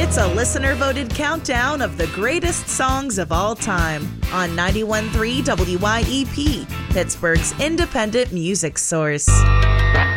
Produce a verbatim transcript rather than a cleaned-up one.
It's a listener-voted countdown of the greatest songs of all time on ninety-one point three W Y E P, Pittsburgh's independent music source.